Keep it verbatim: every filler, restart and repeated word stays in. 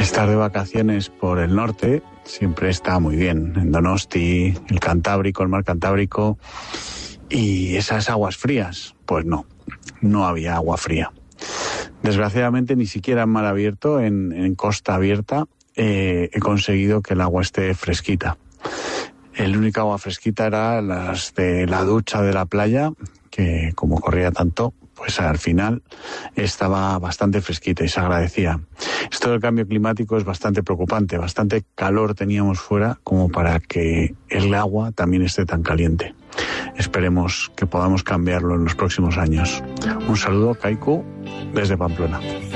estar de vacaciones por el norte siempre está muy bien. En Donosti, el Cantábrico, el mar Cantábrico y esas aguas frías. Pues no, no había agua fría. Desgraciadamente ni siquiera en mar abierto, en, en costa abierta, eh, he conseguido que el agua esté fresquita. El único agua fresquita era las de la ducha de la playa, que como corría tanto, pues al final estaba bastante fresquita y se agradecía. Esto del cambio climático es bastante preocupante, bastante calor teníamos fuera como para que el agua también esté tan caliente. Esperemos que podamos cambiarlo en los próximos años. Un saludo, Kaiku, desde Pamplona.